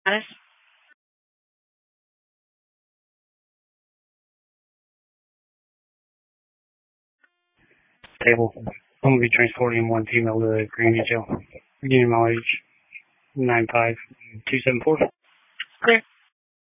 Table. I'm going to be transporting one female to Green Jail. Union mileage 95274. Okay.